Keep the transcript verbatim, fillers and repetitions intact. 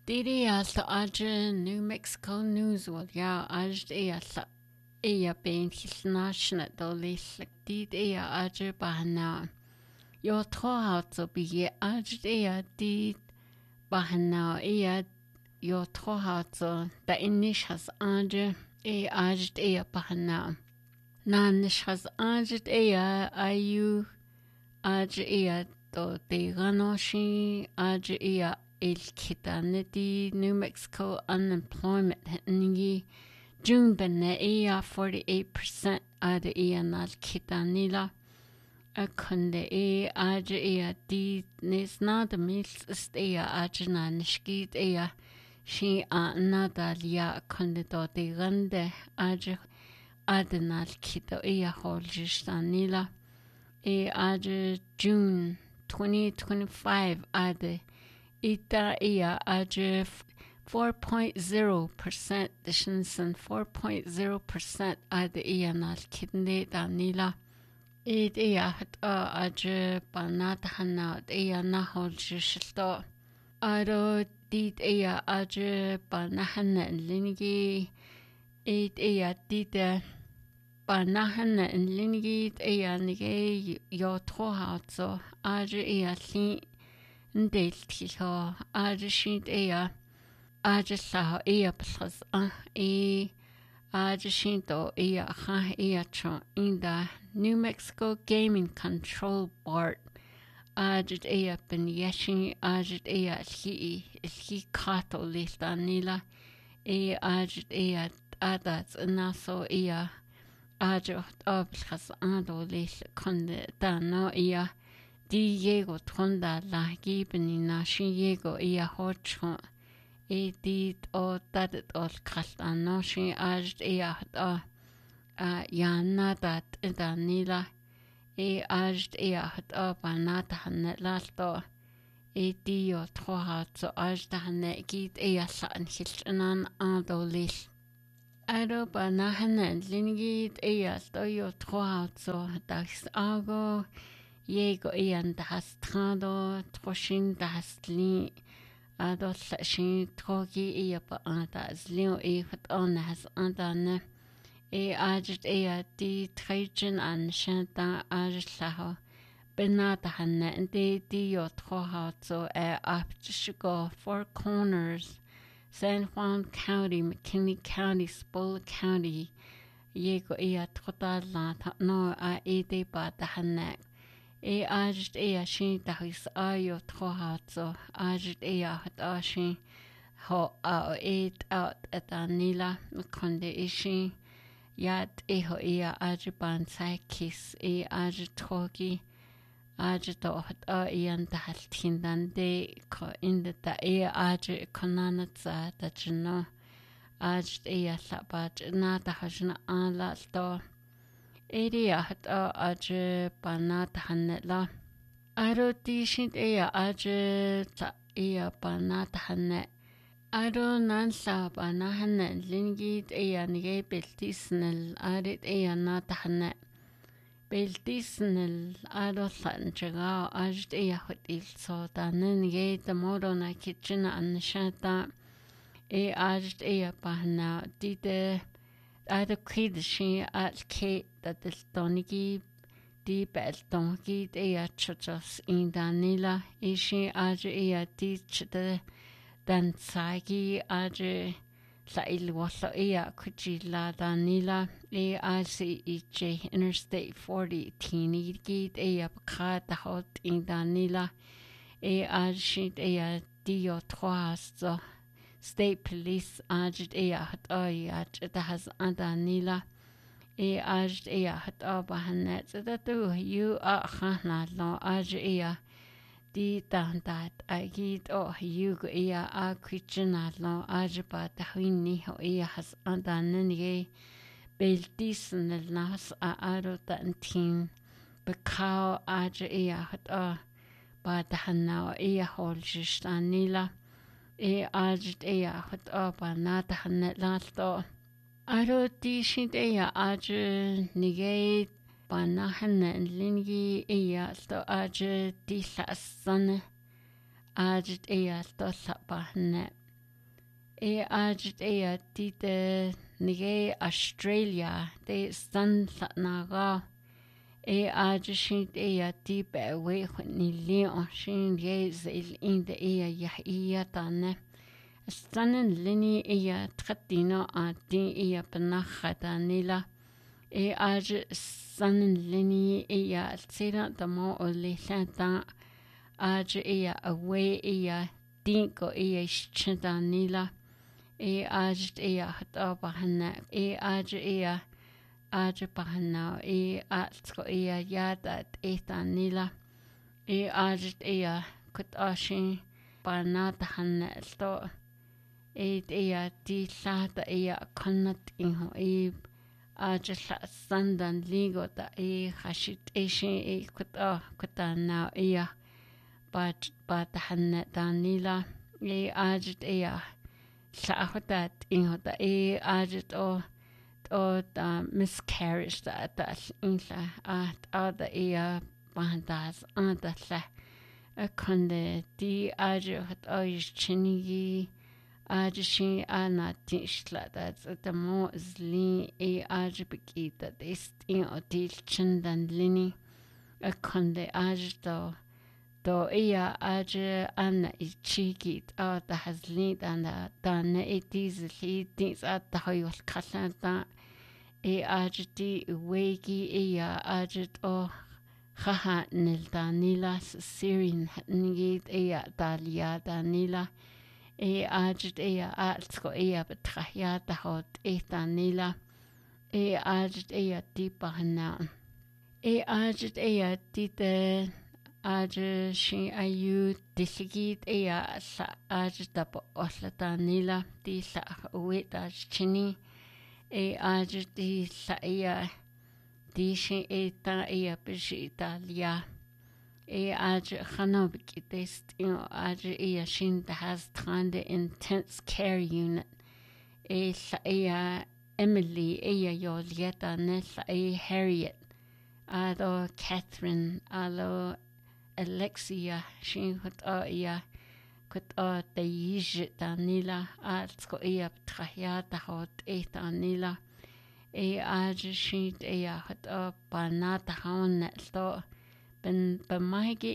Didi as Aja New Mexico News will ya Aj as Ea being his national dolis like did Ea Aja Bahana. Your throat to be ye Aj Ea did Bahana Ea your throat to the Inish has Aja E Aj Ea Bahana. Nanish has Aj Ea Ayu Aj Ea to the Ganoshi Aj Ea. Il Kitanity New Mexico unemployment ningi June benne ea forty-eight percent ada ea nal kitanila a kunde e aja ea di nis nada mils ist ea aja na nishkid ea shi a nada lia kunde do de gande aja ada nal kita ea holjistanila e aja June twenty twenty-five ada Ita ia aja four point zero percent dishinsan four point zero percent ada ia nal kidney danila. Id ia hat a aja banata hana ia nahol jishto. Ado did ia aja banahana lingi. Id ia dida banahana lingi ia nige yo trohatso aja ia li. Ndeltiho Ajashint ea Ajasaho ea plus ah e Ajashinto ea ha ea tron in the New Mexico Gaming Control Board Ajit ea ben yeshin Ajit ea li li kato listanila e Ajit ea adats naso ea Ajot oblas ando lis konde dano ea Diego Tonda la gibeni na Diego ia hocho e dit o dadet ol kasta no shi ajd ia da a yana dat danila e ajd ia da banata hanet lalto e dio troha so ajd hanet git ia san hilnan adolis Ado banahanet lingit ia sto yo troha so das ago Jego ian das trado troshin das li ado shin trogi ia pa das leo e fat on has andane e ajit e di trajan an shanta ajlaho benata hanne de di yo troha so e up Four Corners San Juan County McKinney County Spoll County Jego ia trota la no a e de ba da hanne E ajit ea shin tahis ayo trohatso ajit ea hat ashin ho a eight out at anila konde ishi yat eho ea ajiban saikis e ajit trogi ajit o hat a ian tahal tindande ko inda ta ea ajit konanatsa da jino ajit ea sabaj na tahajna ala sto Area hat a aje banata hanetla. Aro di shint ea aje ta ea banata hanet. Aro nansa banahanet lingit ea nige beltisnel arit ea nata hanet. Beltisnel aro sanjaga ajt ea hot il so danen nige the morona kitchen an shata e ajt ea bahna dide Ada quid she at Kate that the stonigi di beltongi ea chuchos in Danila ishi aja ea teach the dansagi aja la ilwasa ea kuchi la Danila e asi ej Interstate forty teeny git ea bakata hot in Danila e aja ea dio troasto State Police ajit ea hat oi ajit has andanila e ajit ea hat abahanet zedatu you a khana lo ajit ea di tandat agit o you ea a kitchena lo ajiba tahini ho ea has andanini beltisnel nas a aro tantin bekau ajit ea hat a ba tahana ea holjistanila E ajit ea hot opa nata hanet lalto. Aro di shint ea ajit nige banahanet lingi ea sto ajit di sasane. Ajit ea sto sabahanet. e ajit e tite nige Australia de stan naga e ajit e tipe we ni leon shin ye zel in de e ya ya tanne stanen lini e tretino a din e benachata nila e ajit stanen lini e tsira da mo o le santa ajit e away e dinko e chita nila e ajit e hata bahana e ajit e ajit bahana e atsko e yada e tanila e ajit e kutashi banata hanna sto e e di lata e kannat inho e ajit sandan ligo da e hashit e shi e kuta kutana e but but hanna tanila e ajit e Sahutat inhota e ajit o o da miscarriage da da inla at ada e bandas andasla a konde di ajit hat oish chinigi ajishin ana tishla da da mo zli e ajit bikita dist in o til chindan lini a konde ajit do iya aje an ichigit a da hazlid an da ne itiz litis at da hoyol kalanta e aje di wegi iya aje o haha nil danila sirin nigit iya dalia danila e aje iya altsko iya betrahya da hot e danila e aje iya di bahna e aje iya di de Ajë shi ayu disigit ea sa ajë tapo osla tanila di sa uwit ajë chini e ajë di sa ea di shi e ta ea bishi italia e ajë khanobik itest ino ajë ea shin da has trande intense care unit e sa ea Emily ea yolieta ne sa e Harriet ado Catherine alo Alexia shin hot a ia kut a de yij danila altsko ia trahya da hot e danila e aj shin e hot a banata haun sto ben bemage